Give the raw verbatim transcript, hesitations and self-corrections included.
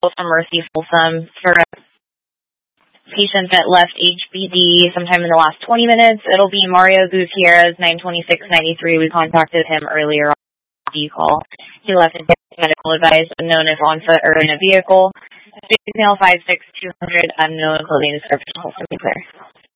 from Mercy Folsom for a patient that left H B D sometime in the last twenty minutes. It'll be Mario Gutierrez, nine twenty-six ninety-three. We contacted him earlier on the call. He left a medical advice, unknown if on foot or in a vehicle. Female five six two hundred, unknown clothing description, also be clear.